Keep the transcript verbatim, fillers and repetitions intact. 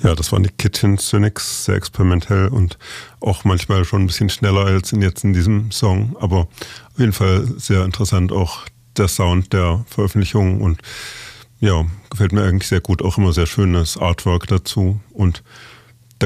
Ja, das waren die Kitchen Cynics, sehr experimentell und auch manchmal schon ein bisschen schneller als in jetzt in diesem Song, aber auf jeden Fall sehr interessant auch der Sound der Veröffentlichung und ja, gefällt mir eigentlich sehr gut, auch immer sehr schönes Artwork dazu und